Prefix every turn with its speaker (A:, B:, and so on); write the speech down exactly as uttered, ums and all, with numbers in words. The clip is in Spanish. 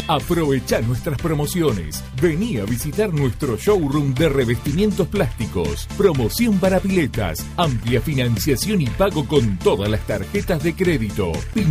A: Aprovecha nuestras promociones. Vení a visitar nuestro showroom de revestimientos plásticos. Promoción para piletas. Amplia financiación y pago con todas las tarjetas de crédito.